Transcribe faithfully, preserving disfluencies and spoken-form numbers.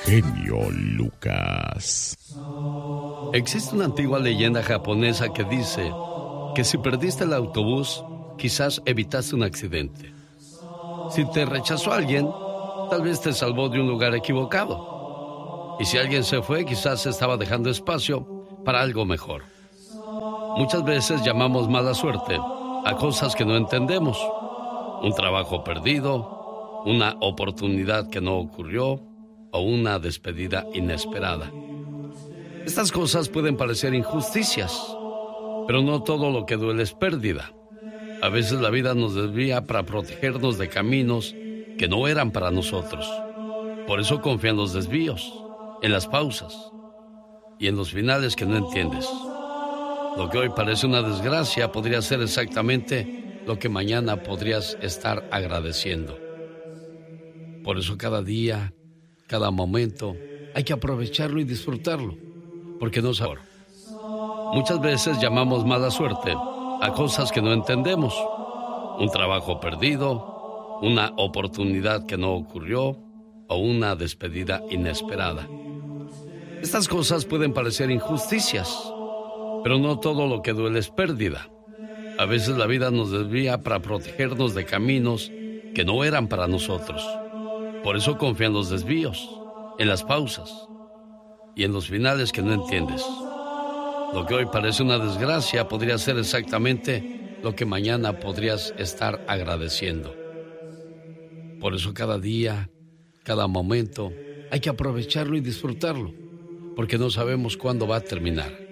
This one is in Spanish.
genio Lucas. Existe una antigua leyenda japonesa que dice que si perdiste el autobús, quizás evitaste un accidente. Si te rechazó alguien, tal vez te salvó de un lugar equivocado. Y si alguien se fue, quizás estaba dejando espacio para algo mejor. Muchas veces llamamos mala suerte a cosas que no entendemos. Un trabajo perdido, una oportunidad que no ocurrió o una despedida inesperada. Estas cosas pueden parecer injusticias, pero no todo lo que duele es pérdida. A veces la vida nos desvía para protegernos de caminos que no eran para nosotros. Por eso confía en los desvíos, en las pausas y en los finales que no entiendes. Lo que hoy parece una desgracia podría ser exactamente lo que mañana podrías estar agradeciendo. Por eso cada día, cada momento, hay que aprovecharlo y disfrutarlo, porque no sabemos. Muchas veces llamamos mala suerte a cosas que no entendemos. Un trabajo perdido, una oportunidad que no ocurrió o una despedida inesperada. Estas cosas pueden parecer injusticias, pero no todo lo que duele es pérdida. A veces la vida nos desvía para protegernos de caminos que no eran para nosotros. Por eso confía en los desvíos, en las pausas y en los finales que no entiendes. Lo que hoy parece una desgracia podría ser exactamente lo que mañana podrías estar agradeciendo. Por eso cada día, cada momento, hay que aprovecharlo y disfrutarlo, porque no sabemos cuándo va a terminar.